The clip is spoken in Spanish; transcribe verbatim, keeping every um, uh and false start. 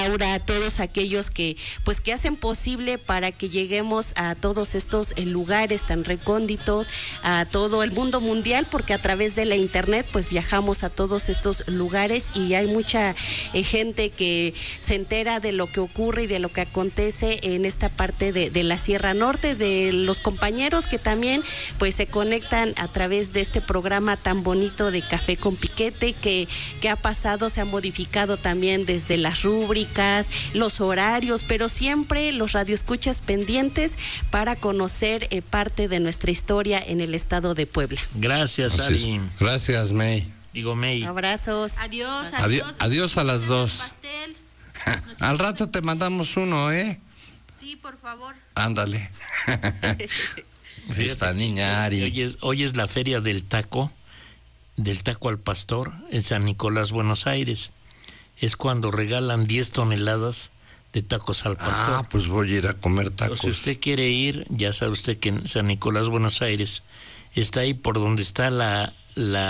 Laura, a todos aquellos que pues que hacen posible para que lleguemos a todos estos eh, lugares tan recónditos, a todo el mundo mundial, porque a través de la internet pues viajamos a todos estos lugares y hay mucha eh, gente que se entera de lo que ocurre y de lo que acontece en esta parte de, de la Sierra Norte, de los compañeros que también pues se conectan a través de este programa tan bonito de Café con Piquete, que, que ha pasado, se ha modificado también desde las rúbricas, los horarios, pero siempre los radioescuchas pendientes para conocer eh, parte de nuestra historia en el estado de Puebla. Gracias, Ari. Gracias, May. Digo, May. Abrazos. Adiós, adiós. adiós. Adiós a las dos. Pastel. Al rato te mandamos uno, ¿eh? Sí, por favor. Ándale. Esta niña Ari. Hoy es, hoy es la feria del taco, del taco al pastor, en San Nicolás, Buenos Aires. Es cuando regalan diez toneladas de tacos al pastor. Ah, pues voy a ir a comer tacos. Entonces, si usted quiere ir, ya sabe usted que en San Nicolás, Buenos Aires, está ahí por donde está la, la